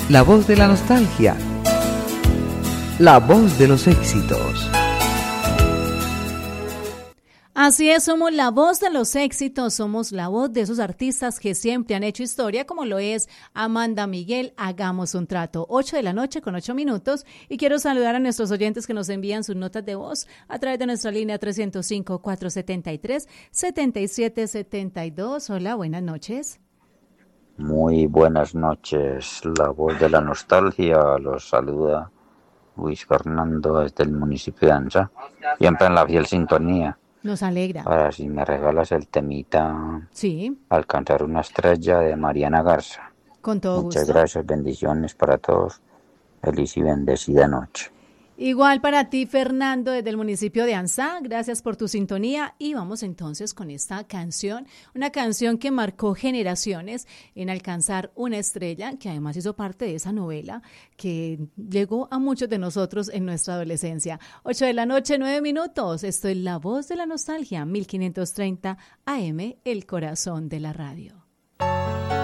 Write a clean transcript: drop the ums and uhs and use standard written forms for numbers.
La voz de la nostalgia. La voz de los éxitos. Así es, somos la voz de los éxitos, somos la voz de esos artistas que siempre han hecho historia, como lo es Amanda Miguel. Hagamos un trato, 8:08 y quiero saludar a nuestros oyentes que nos envían sus notas de voz a través de nuestra línea 305-473-7772. Hola, buenas noches. Muy buenas noches, la voz de la nostalgia, los saluda Luis Fernando desde el municipio de Anza, siempre en la fiel sintonía. Nos alegra. Ahora, si me regalas el temita, sí, Alcanzar una estrella de Mariana Garza. Con todo Muchas gusto. gracias, bendiciones para todos, feliz y bendecida noche. Igual para ti, Fernando, desde el municipio de Anzá, gracias por tu sintonía y vamos entonces con esta canción, una canción que marcó generaciones en alcanzar una estrella, que además hizo parte de esa novela que llegó a muchos de nosotros en nuestra adolescencia. 8:09, esto es La Voz de la Nostalgia, 1530 AM, el corazón de la radio.